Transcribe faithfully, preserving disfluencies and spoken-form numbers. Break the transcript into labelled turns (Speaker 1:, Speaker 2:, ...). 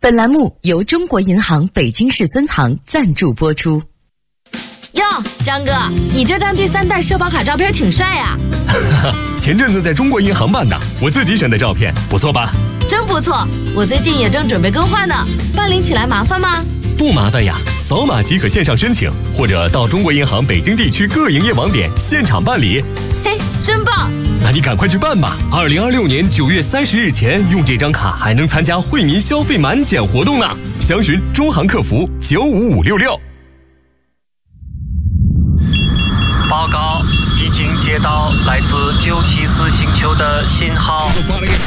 Speaker 1: 本栏目由中国银行北京市分行赞助播出。
Speaker 2: 哟，张哥，你这张第三代社保卡照片挺帅啊！
Speaker 3: 前阵子在中国银行办的，我自己选的照片，不错吧？
Speaker 2: 真不错，我最近也正准备更换呢，办理起来麻烦吗？
Speaker 3: 不麻烦呀，扫码即可线上申请，或者到中国银行北京地区各营业网点现场办理。
Speaker 2: 嘿，真棒！
Speaker 3: 那你赶快去办吧！二零二六年九月三十日前用这张卡还能参加惠民消费满减活动呢，详询中行客服九五五六六。
Speaker 4: 报告，已经接到来自九七四星球的信号。